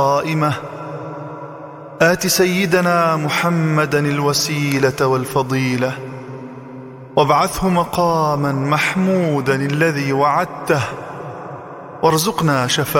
قائمة آت سيدنا محمدا الوسيلة والفضيلة وابعثه مقاما محمودا الذي وعدته وارزقنا شفاعته